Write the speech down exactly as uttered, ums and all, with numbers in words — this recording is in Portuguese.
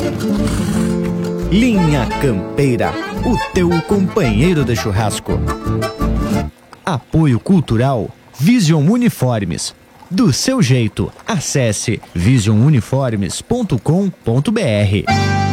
Linha Campeira, o teu companheiro de churrasco. Apoio Cultural Vision Uniformes. Do seu jeito, acesse vision uniformes ponto com ponto br.